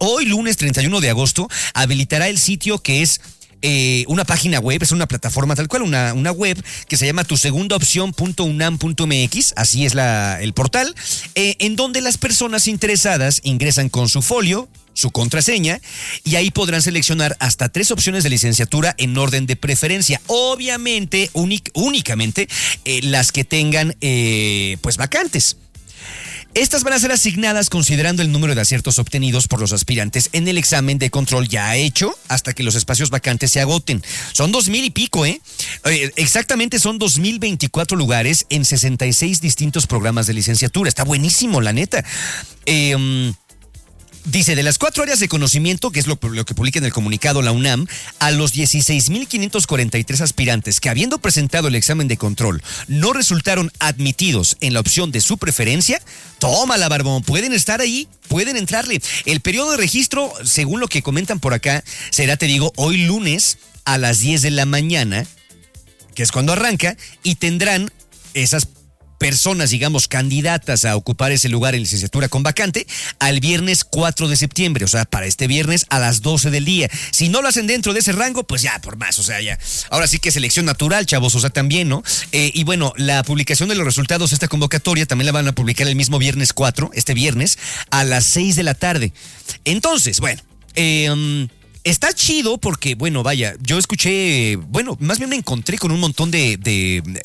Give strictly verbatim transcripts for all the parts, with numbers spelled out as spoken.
hoy lunes treinta y uno de agosto, habilitará el sitio que es Eh, una página web, es una plataforma tal cual, una, una web que se llama tu segunda opción punto unam punto mx, así es la, el portal, eh, en donde las personas interesadas ingresan con su folio, su contraseña, y ahí podrán seleccionar hasta tres opciones de licenciatura en orden de preferencia. Obviamente, únic, únicamente eh, las que tengan eh, pues vacantes. Estas van a ser asignadas considerando el número de aciertos obtenidos por los aspirantes en el examen de control ya hecho hasta que los espacios vacantes se agoten. Son dos mil y pico, ¿eh? eh exactamente son dos mil veinticuatro lugares en sesenta y seis distintos programas de licenciatura. Está buenísimo, la neta. Eh... Um, Dice, de las cuatro áreas de conocimiento, que es lo, lo que publica en el comunicado la UNAM, a los dieciséis mil quinientos cuarenta y tres aspirantes que, habiendo presentado el examen de control, no resultaron admitidos en la opción de su preferencia, tómala, barbón, pueden estar ahí, pueden entrarle. El periodo de registro, según lo que comentan por acá, será, te digo, hoy lunes a las diez de la mañana, que es cuando arranca, y tendrán esas personas, digamos, candidatas a ocupar ese lugar en licenciatura con vacante al viernes cuatro de septiembre, o sea, para este viernes a las doce del día. Si no lo hacen dentro de ese rango, pues ya, por más, o sea, ya. Ahora sí que selección natural, chavos, o sea, también, ¿no? Eh, y bueno, la publicación de los resultados de esta convocatoria también la van a publicar el mismo viernes cuatro, este viernes, a las seis de la tarde. Entonces, bueno, eh... Um, está chido porque, bueno, vaya, yo escuché, bueno, más bien me encontré con un montón de... de, de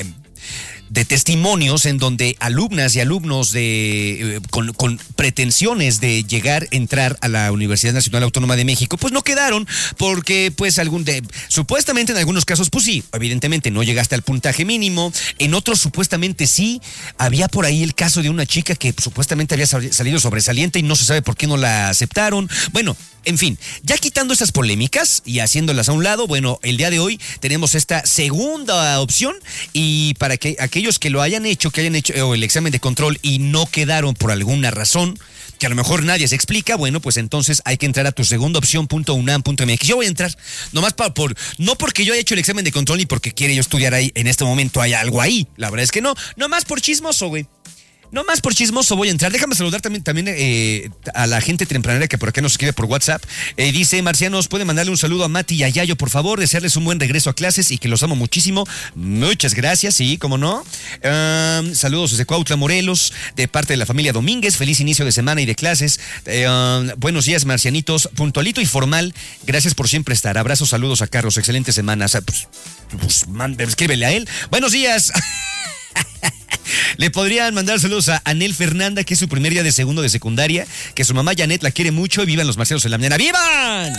de testimonios en donde alumnas y alumnos de con, con pretensiones de llegar, entrar a la Universidad Nacional Autónoma de México, pues no quedaron porque pues algún de, supuestamente en algunos casos pues sí, evidentemente no llegaste al puntaje mínimo, en otros supuestamente sí, había por ahí el caso de una chica que supuestamente había salido sobresaliente y no se sabe por qué no la aceptaron. Bueno, en fin, ya quitando esas polémicas y haciéndolas a un lado, bueno, el día de hoy tenemos esta segunda opción y para que aquellos que lo hayan hecho, que hayan hecho el examen de control y no quedaron por alguna razón, que a lo mejor nadie se explica, bueno, pues entonces hay que entrar a tu segunda opción punto unam punto mx. Yo voy a entrar, nomás para, por, no porque yo haya hecho el examen de control ni porque quiere yo estudiar ahí, en este momento hay algo ahí, la verdad es que no, nomás por chismoso, güey. No más por chismoso voy a entrar. Déjame saludar también, también eh, a la gente tempranera que por acá nos escribe por WhatsApp. Eh, dice, Marcianos, ¿pueden mandarle un saludo a Mati y a Yayo, por favor? Desearles un buen regreso a clases y que los amo muchísimo. Muchas gracias, sí, cómo no. Um, saludos desde Cuautla, Morelos, de parte de la familia Domínguez. Feliz inicio de semana y de clases. Eh, um, buenos días, marcianitos. Puntualito y formal. Gracias por siempre estar. Abrazos, saludos a Carlos. Excelente semana. O sea, pues, pues man, escríbele a él. Buenos días. Le podrían mandar saludos a Anel Fernanda, que es su primer día de segundo de secundaria, que su mamá Janet la quiere mucho y vivan los marcianos en la mañana. ¡Vivan!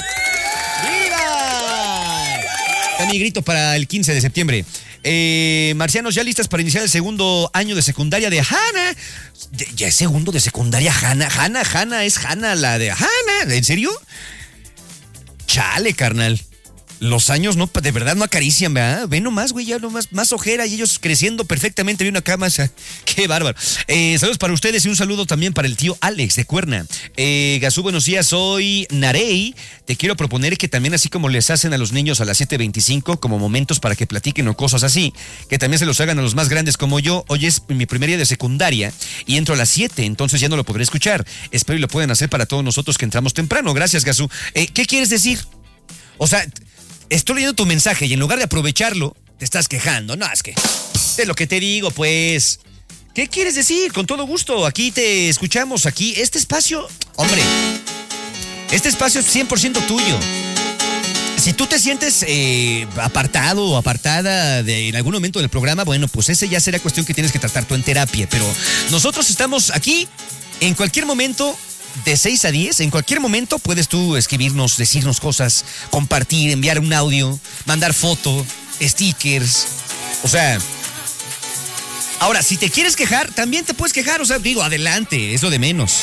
¡Vivan! Está mi grito para el quince de septiembre. Eh, marcianos, ¿ya listas para iniciar el segundo año de secundaria de Hanna? ¿Ya, ya es segundo de secundaria Hanna? Hanna, Hanna, es Hanna la de Hanna. ¿En serio? Chale, carnal. Los años no, de verdad no acarician, ¿verdad? Ve nomás, güey, ya nomás, más ojera y ellos creciendo perfectamente bien acá, más. Qué bárbaro. Eh, saludos para ustedes y un saludo también para el tío Alex de Cuerna. Eh, Gazú, buenos días, soy Narey. Te quiero proponer que también, así como les hacen a los niños a las siete veinticinco, como momentos para que platiquen o cosas así, que también se los hagan a los más grandes como yo. Hoy es mi primer día de secundaria y entro a las siete, entonces ya no lo podré escuchar. Espero y lo puedan hacer para todos nosotros que entramos temprano. Gracias, Gazú. Eh, ¿Qué quieres decir? O sea, estoy leyendo tu mensaje y en lugar de aprovecharlo, te estás quejando. No, es que es lo que te digo, pues. ¿Qué quieres decir? Con todo gusto, aquí te escuchamos, aquí. Este espacio, hombre, este espacio es cien por ciento tuyo. Si tú te sientes eh, apartado o apartada de en algún momento del programa, bueno, pues ese ya será cuestión que tienes que tratar tú en terapia. Pero nosotros estamos aquí en cualquier momento. De seis a diez, en cualquier momento puedes tú escribirnos, decirnos cosas, compartir, enviar un audio, mandar foto, stickers. O sea, ahora, si te quieres quejar, también te puedes quejar. O sea, digo, adelante, es lo de menos.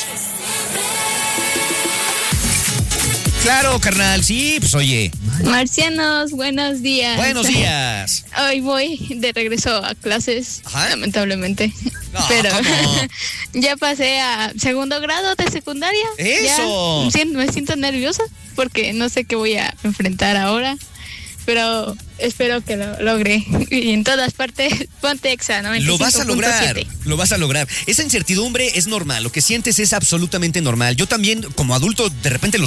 Claro, carnal, sí, pues oye. Marcianos, buenos días. Buenos días. Hoy voy de regreso a clases, ajá, lamentablemente. No, pero ¿cómo? Ya pasé a segundo grado de secundaria. ¡Eso! Ya me siento nerviosa porque no sé qué voy a enfrentar ahora. Pero espero que lo logre. Y en todas partes, ponte Exa, ¿no? Lo vas a lograr, lo vas a lograr. Esa incertidumbre es normal, lo que sientes es absolutamente normal. Yo también, como adulto, de repente lo